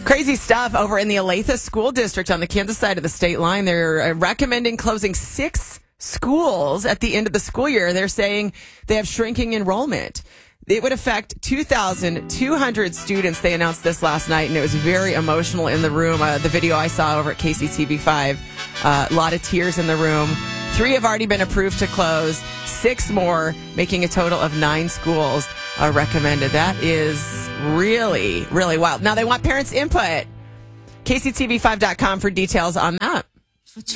Crazy stuff over in the Olathe School District on the Kansas side of the state line. They're recommending closing 6 schools at the end of the school year. They're saying they have shrinking enrollment. It would affect 2,200 students. They announced this last night, and it was very emotional in the room. The video I saw over at KCTV5, a lot of tears in the room. 3 have already been approved to close. 6 more, making a total of 9 schools are recommended. That is really, really wild. Now, they want parents' input. KCTV5.com for details on that.